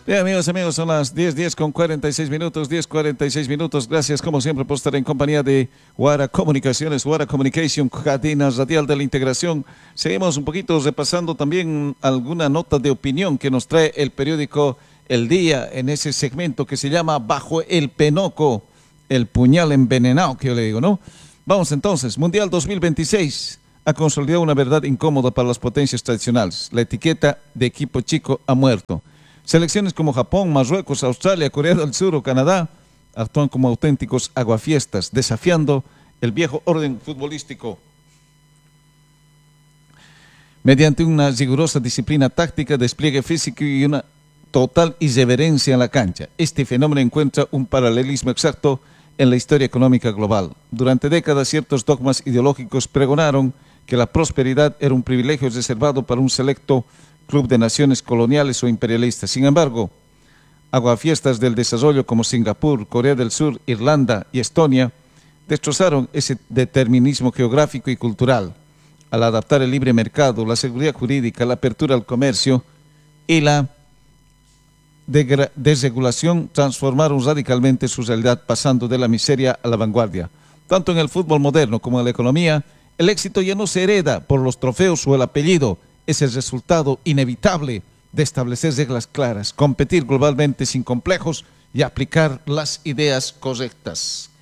Bien, amigos, son las 10 con 46 minutos, 10:46 minutos. Gracias, como siempre, por estar en compañía de Guara Comunicaciones, Guara Communication, cadena radial de la integración. Seguimos un poquito repasando también alguna nota de opinión que nos trae el periódico El Día en ese segmento que se llama Bajo el Penoco, el puñal envenenado, que yo le digo, ¿no? Vamos entonces, Mundial 2026 ha consolidado una verdad incómoda para las potencias tradicionales. La etiqueta de equipo chico ha muerto. Selecciones como Japón, Marruecos, Australia, Corea del Sur o Canadá actúan como auténticos aguafiestas, desafiando el viejo orden futbolístico. Mediante una rigurosa disciplina táctica, despliegue físico y una total irreverencia en la cancha, este fenómeno encuentra un paralelismo exacto en la historia económica global. Durante décadas, ciertos dogmas ideológicos pregonaron que la prosperidad era un privilegio reservado para un selecto club de naciones coloniales o imperialistas. Sin embargo, aguafiestas del desarrollo como Singapur, Corea del Sur, Irlanda y Estonia destrozaron ese determinismo geográfico y cultural al adaptar el libre mercado, la seguridad jurídica, la apertura al comercio y la desregulación, transformaron radicalmente su realidad, pasando de la miseria a la vanguardia. Tanto en el fútbol moderno como en la economía, el éxito ya no se hereda por los trofeos o el apellido, es el resultado inevitable de establecer reglas claras, competir globalmente sin complejos y aplicar las ideas correctas.